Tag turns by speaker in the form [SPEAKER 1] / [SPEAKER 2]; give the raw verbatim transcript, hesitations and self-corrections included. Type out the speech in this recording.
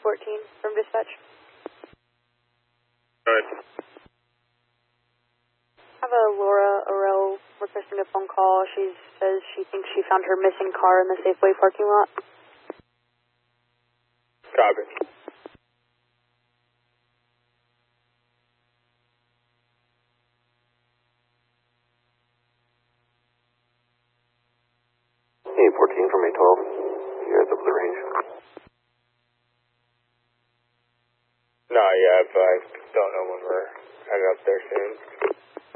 [SPEAKER 1] fourteen from dispatch.
[SPEAKER 2] Go ahead.
[SPEAKER 1] I have a Laura Orell requesting a phone call. She says she thinks she found her missing car in the Safeway parking lot.
[SPEAKER 2] Copy.
[SPEAKER 3] eight fourteen from eight twelve. You guys up the range?
[SPEAKER 2] No, yeah, but I don't know when we're heading up there soon.